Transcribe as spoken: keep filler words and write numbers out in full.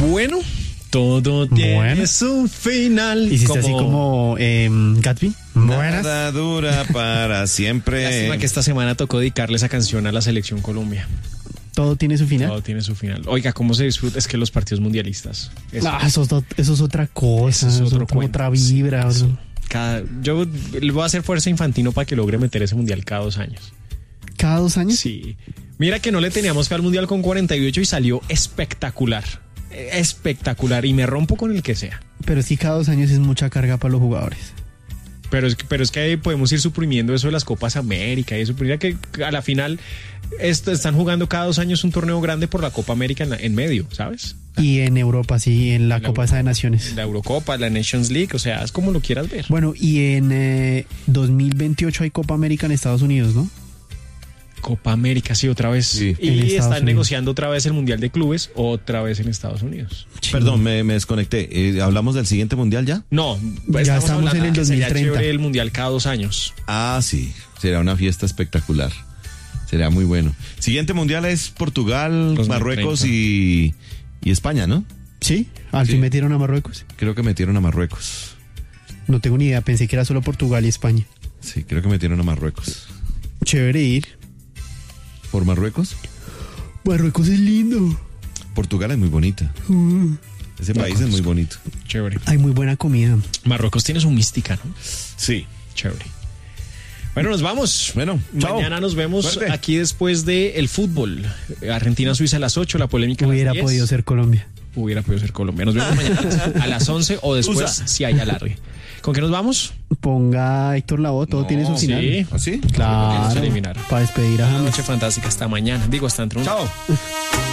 Bueno, todo tiene Bueno. su final. ¿Hiciste como... así como eh, Gatsby? Buenas. Nada dura para siempre. Lástima que esta semana tocó dedicarle esa canción a la selección Colombia. Todo tiene su final. Todo tiene su final. Oiga, ¿cómo se disfruta? Es que los partidos mundialistas. Eso, Ah, eso, es, do- eso es otra cosa, Eso es eso es otro otra, cuento. otra vibra. Sí, otro- eso. Cada, yo le voy a hacer fuerza a Infantino para que logre meter ese mundial cada dos años. ¿Cada dos años? Sí. Mira que no le teníamos fe al mundial con cuarenta y ocho y salió espectacular. Espectacular. Y me rompo con el que sea. Pero sí, cada dos años es mucha carga para los jugadores. Pero es, que- pero es que ahí podemos ir suprimiendo eso de las Copas América y eso. Mira que a la final esto, están jugando cada dos años un torneo grande por la Copa América en, la- en medio, ¿sabes? Y en Europa, sí, en la La Copa esa de Naciones. La Eurocopa, la Nations League, o sea, es como lo quieras ver. Bueno, y en eh, dos mil veintiocho hay Copa América en Estados Unidos, ¿no? Copa América, sí, otra vez. Sí. Y En Estados están Unidos. negociando otra vez el Mundial de Clubes, otra vez en Estados Unidos. Perdón, me, me desconecté. Eh, ¿Hablamos del siguiente mundial ya? No, Ya estamos en el que sería dos mil treinta. chévere el Mundial cada dos años. Ah, sí. Será una fiesta espectacular. Será muy bueno. Siguiente mundial es Portugal, dos mil Marruecos treinta. y, y España, ¿no? Sí, al Sí. fin metieron a Marruecos. Creo que metieron a Marruecos. No tengo ni idea, pensé que era solo Portugal y España. Sí, creo que metieron a Marruecos. Chévere ir. ¿Por Marruecos? Marruecos es lindo. Portugal es muy bonita. Ese país es muy bonito. Chévere. Hay muy buena comida. Marruecos tiene su mística, ¿no? Sí. Chévere. Bueno, nos vamos. Bueno, chao. Mañana nos vemos Suerte. aquí después de el fútbol. Argentina-Suiza a las ocho, la polémica a las Hubiera diez. podido ser Colombia. Hubiera podido ser Colombia. Nos vemos mañana a las once o después Usa. si hay alargue. ¿Con qué nos vamos? Ponga Héctor Lavoe, todo No, tiene su final. sí. ¿Ah, sí? Vamos a Claro, eliminar. para despedir a Una James. noche fantástica. Hasta mañana. Digo, hasta dentro de un- Chao.